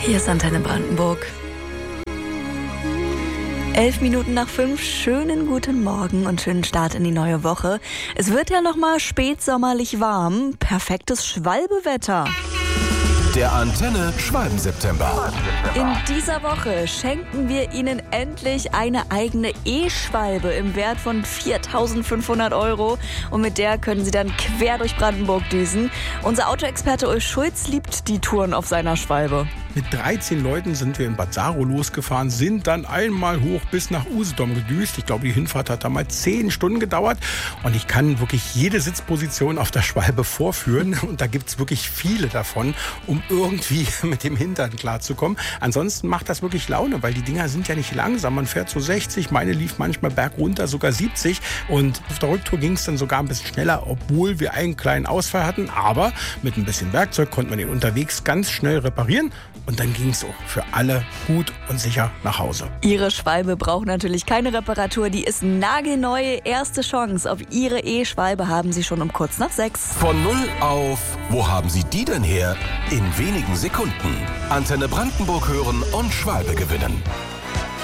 Hier ist Antenne Brandenburg. 5:11. Schönen guten Morgen und schönen Start in die neue Woche. Es wird ja noch mal spätsommerlich warm. Perfektes Schwalbewetter. Der Antenne Schwalben-September. In dieser Woche schenken wir Ihnen endlich eine eigene E-Schwalbe im Wert von 4.500 €. Und mit der können Sie dann quer durch Brandenburg düsen. Unser Autoexperte Ulf Schulz liebt die Touren auf seiner Schwalbe. Mit 13 Leuten sind wir in Bad Saro losgefahren, sind dann einmal hoch bis nach Usedom gedüst. Ich glaube, die Hinfahrt hat damals 10 Stunden gedauert. Und ich kann wirklich jede Sitzposition auf der Schwalbe vorführen. Und da gibt's wirklich viele davon, um irgendwie mit dem Hintern klarzukommen. Ansonsten macht das wirklich Laune, weil die Dinger sind ja nicht langsam. Man fährt so 60, meine lief manchmal bergunter sogar 70. Und auf der Rücktour ging es dann sogar ein bisschen schneller, obwohl wir einen kleinen Ausfall hatten. Aber mit ein bisschen Werkzeug konnte man den unterwegs ganz schnell reparieren. Und dann ging es auch für alle gut und sicher nach Hause. Ihre Schwalbe braucht natürlich keine Reparatur. Die ist nagelneu. Erste Chance auf Ihre E-Schwalbe haben Sie schon um kurz nach 6. Von 0 auf, wo haben Sie die denn her? In wenigen Sekunden. Antenne Brandenburg hören und Schwalbe gewinnen.